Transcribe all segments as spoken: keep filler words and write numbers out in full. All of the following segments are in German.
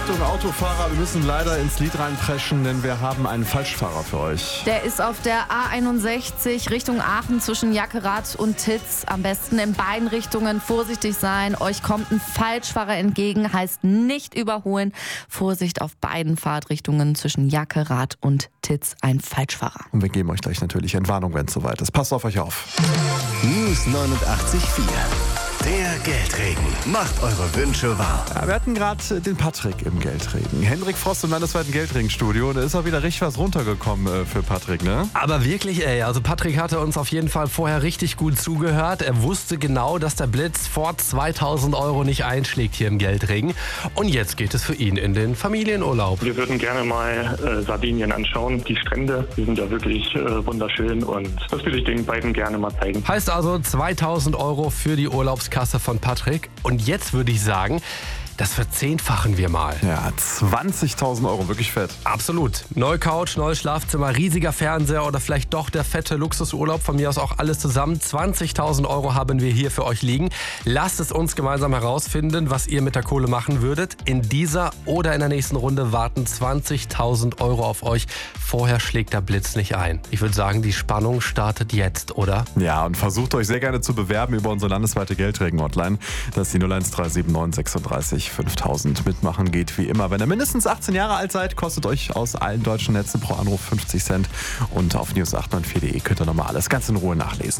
Achtung, Autofahrer, wir müssen leider ins Lied reinpreschen, denn wir haben einen Falschfahrer für euch. Der ist auf der A einundsechzig Richtung Aachen zwischen Jackerath und Titz. Am besten in beiden Richtungen vorsichtig sein. Euch kommt ein Falschfahrer entgegen, heißt nicht überholen. Vorsicht auf beiden Fahrtrichtungen zwischen Jackerath und Titz, ein Falschfahrer. Und wir geben euch gleich natürlich Entwarnung, wenn es soweit ist. Passt auf euch auf. News neunundachtzig Komma vier. Der Geldregen macht eure Wünsche wahr. Ja, wir hatten gerade den Patrick im Geldregen. Hendrik Frost im landesweiten Geldregenstudio. Da ist auch wieder richtig was runtergekommen äh, für Patrick, ne? Aber wirklich, ey, also Patrick hatte uns auf jeden Fall vorher richtig gut zugehört. Er wusste genau, dass der Blitz vor zweitausend Euro nicht einschlägt hier im Geldregen. Und jetzt geht es für ihn in den Familienurlaub. Wir würden gerne mal äh, Sardinien anschauen. Die Strände, die sind ja wirklich äh, wunderschön und das würde ich den beiden gerne mal zeigen. Heißt also zweitausend Euro für die Urlaubskasse von Patrick. Und jetzt würde ich sagen, das verzehnfachen wir mal. Ja, zwanzigtausend Euro, wirklich fett. Absolut. Neue Couch, neues Schlafzimmer, riesiger Fernseher oder vielleicht doch der fette Luxusurlaub. Von mir aus auch alles zusammen. zwanzigtausend Euro haben wir hier für euch liegen. Lasst es uns gemeinsam herausfinden, was ihr mit der Kohle machen würdet. In dieser oder in der nächsten Runde warten zwanzigtausend Euro auf euch. Vorher schlägt der Blitz nicht ein. Ich würde sagen, die Spannung startet jetzt, oder? Ja, und versucht euch sehr gerne zu bewerben über unsere landesweite Geldregen-Hotline. Das ist die null eins drei sieben neun sechsunddreißig fünftausend. Mitmachen geht wie immer. Wenn ihr mindestens achtzehn Jahre alt seid, kostet euch aus allen deutschen Netzen pro Anruf fünfzig Cent. Und auf news acht neun vier punkt de könnt ihr nochmal alles ganz in Ruhe nachlesen.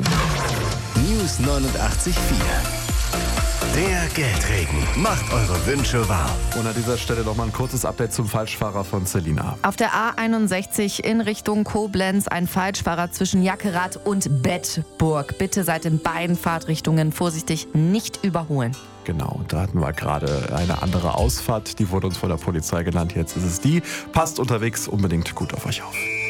News neunundachtzig Komma vier. Der Geldregen macht eure Wünsche wahr. Und an dieser Stelle noch mal ein kurzes Update zum Falschfahrer von Selina. Auf der A einundsechzig in Richtung Koblenz ein Falschfahrer zwischen Jackerath und Bedburg. Bitte seid in beiden Fahrtrichtungen vorsichtig, nicht überholen. Genau, da hatten wir gerade eine andere Ausfahrt. Die wurde uns von der Polizei genannt. Jetzt ist es die. Passt unterwegs unbedingt gut auf euch auf.